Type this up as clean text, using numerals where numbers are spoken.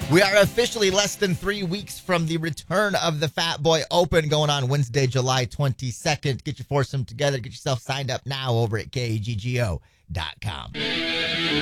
We are officially less than 3 weeks from the return of the Fat Boy Open going on Wednesday, July 22nd. Get your foursome together. Get yourself signed up now over at KAGGO.com.